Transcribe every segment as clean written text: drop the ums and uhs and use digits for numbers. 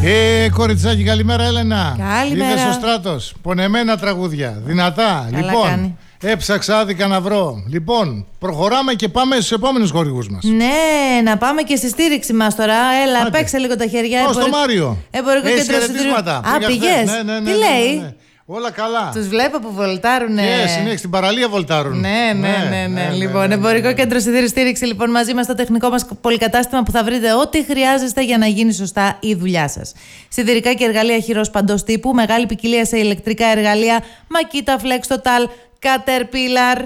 Κοριτσάκι, καλημέρα Έλενα. Καλημέρα. Είδες ο Στράτος, πονεμένα τραγούδια, δυνατά. Καλά λοιπόν, κάνει. έψαξα άδικα να βρω. Λοιπόν, προχωράμε και πάμε στους επόμενους χορηγούς μας. Ναι, να πάμε και στη στήριξη μας τώρα. Έλα, Άντε. παίξε λίγο τα χέρια. Πάω στο Μάριο. Εμπορικό Έχεις κέντρο χαιρετίσματα. Α, πηγές. Ναι, Τι λέει? Όλα καλά. Τους βλέπω που βολτάρουνε. Συνέχεια στην παραλία βολτάρουν. Ναι. Λοιπόν, Εμπορικό Κέντρο Σιδήρου Στήριξη, λοιπόν, μαζί μας στο τεχνικό μας πολυκατάστημα που θα βρείτε ό,τι χρειάζεστε για να γίνει σωστά η δουλειά σας. Σιδηρικά και εργαλεία χειρός παντός τύπου, μεγάλη ποικιλία σε ηλεκτρικά εργαλεία, Makita, Flex, Total, Caterpillar.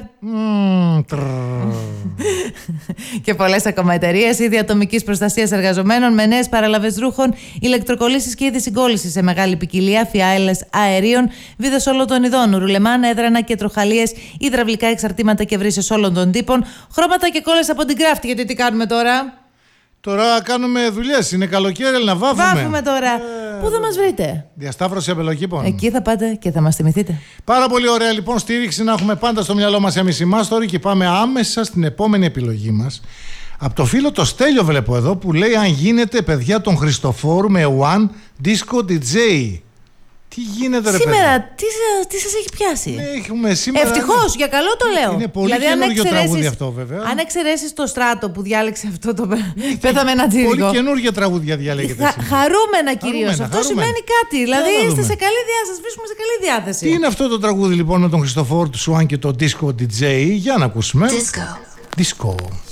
Και πολλές ακόμα εταιρείες, είδη ατομικής προστασίας εργαζομένων με νέες παραλαβές ρούχων, ηλεκτροκολλήσεις και είδη συγκόλλησης σε μεγάλη ποικιλία, φιάιλες αερίων, βίδες όλων των ειδών, ρουλεμάν, έδρανα και τροχαλίες, υδραυλικά εξαρτήματα και βρύσες όλων των τύπων, χρώματα και κόλλες από την Craft. Γιατί τι κάνουμε τώρα? Τώρα κάνουμε δουλειές. Είναι καλοκαίρι, να βάφουμε. Βάφουμε τώρα. Πού θα μας βρείτε? Διασταύρωση Αμπελοκήπων. Εκεί θα πάτε και θα μας θυμηθείτε. Πάρα πολύ ωραία λοιπόν στήριξη να έχουμε πάντα στο μυαλό μας εμείς οι μάστοροι, και πάμε άμεσα στην επόμενη επιλογή μας. Από το φίλο το Στέλιο βλέπω εδώ που λέει αν γίνεται παιδιά τον Χριστοφόρου με One Disco DJ. Τι γίνεται ρε Σήμερα, παιδιά? τι σας έχει πιάσει? Έχουμε σήμερα. Ευτυχώς, για καλό το λέω. Είναι πολύ καινούργιο τραγούδι αυτό βέβαια. Αν εξαιρέσεις το Στράτο που διάλεξε αυτό το πέθαμε ένα τσίρικο. Πολύ καινούργια τραγούδια διαλέγετε. Χαρούμενα κυρίως. Αυτό χαρούμενα. σημαίνει κάτι. Δηλαδή είστε σε καλή διάθεση, σας βρίσκουμε σε καλή διάθεση. Τι είναι αυτό το τραγούδι λοιπόν με τον Χριστοφόρου του Σουάν και το Disco DJ? Για να ακούσουμε. Disco. Disco.